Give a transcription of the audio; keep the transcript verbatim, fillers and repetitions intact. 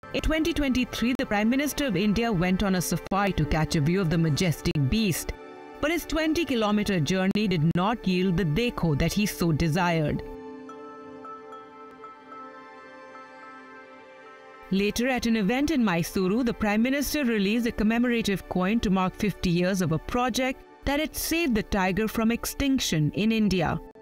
In twenty twenty-three, the Prime Minister of India went on a safari to catch a view of the majestic beast. But his twenty kilometer journey did not yield the dekho that he so desired. Later, at an event in Mysuru, the Prime Minister released a commemorative coin to mark fifty years of a project that had saved the tiger from extinction in India.